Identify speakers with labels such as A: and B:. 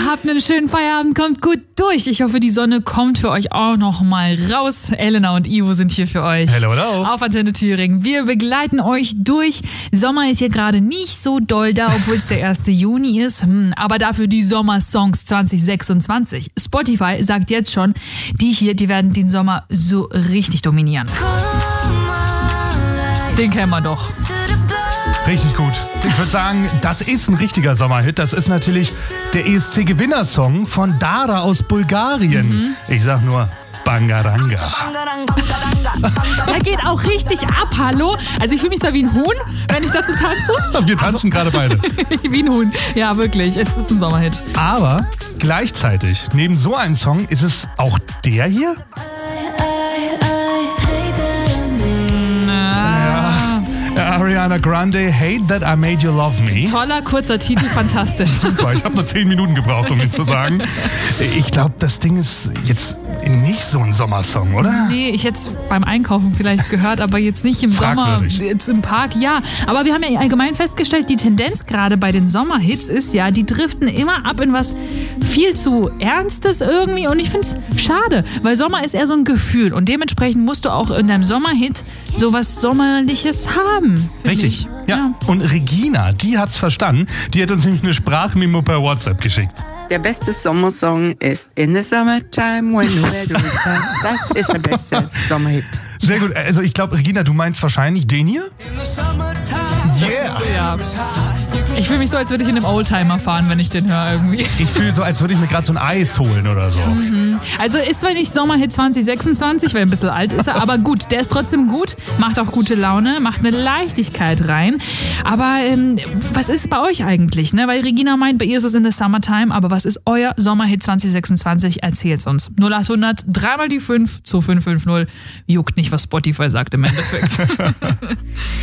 A: Habt einen schönen Feierabend, kommt gut durch. Ich hoffe, die Sonne kommt für euch auch noch mal raus. Elena und Ivo sind hier für euch.
B: Hello, hello.
A: Auf Antenne Thüringen. Wir begleiten euch durch. Sommer ist hier gerade nicht so doll da, obwohl es der 1. Juni ist. Aber dafür die Sommersongs 2026. Spotify sagt jetzt schon, die werden den Sommer so richtig dominieren. Den kennen wir doch.
B: Richtig gut. Ich würde sagen, das ist ein richtiger Sommerhit. Das ist natürlich der ESC-Gewinnersong von Dara aus Bulgarien. Ich sag nur Bangaranga.
A: Der geht auch richtig ab, hallo? Also ich fühle mich zwar wie ein Huhn, wenn ich dazu tanze.
B: Wir tanzen gerade beide.
A: Wie ein Huhn. Ja, wirklich. Es ist ein Sommerhit.
B: Aber gleichzeitig, neben so einem Song, ist es auch der hier? Ariana Grande, Hate That I Made You Love Me.
A: Toller, kurzer Titel, fantastisch.
B: Super, ich habe nur 10 Minuten gebraucht, um ihn zu sagen. Ich glaube, das Ding ist jetzt nicht so ein Sommersong, oder?
A: Nee, ich hätte es beim Einkaufen vielleicht gehört, aber jetzt nicht im
B: Fragwürdig.
A: Sommer, jetzt im Park, ja. Aber wir haben ja allgemein festgestellt, die Tendenz gerade bei den Sommerhits ist ja, die driften immer ab in was viel zu Ernstes irgendwie und ich finde es schade, weil Sommer ist eher so ein Gefühl und dementsprechend musst du auch in deinem Sommerhit sowas Sommerliches haben.
B: Richtig, ja. Und Regina, die hat's verstanden. Die hat uns nämlich eine Sprachmemo per WhatsApp geschickt.
C: Der beste Sommersong ist In the Summertime When the Weather is Fine. Das ist der beste Sommerhit.
B: Sehr gut. Also ich glaube, Regina, du meinst wahrscheinlich den hier?
A: Yeah. Ja. Ich fühle mich so, als würde ich in einem Oldtimer fahren, wenn ich den höre irgendwie.
B: Ich fühle so, als würde ich mir gerade so ein Eis holen oder so.
A: Also ist zwar nicht Sommerhit 2026, weil ein bisschen alt ist er, aber gut, der ist trotzdem gut, macht auch gute Laune, macht eine Leichtigkeit rein. Aber was ist bei euch eigentlich? Ne? Weil Regina meint, bei ihr ist es in the Summertime, aber was ist euer Sommerhit 2026? Erzählt's uns. 0800 3 mal die 5 2550. Juckt nicht, was Spotify sagt im Endeffekt.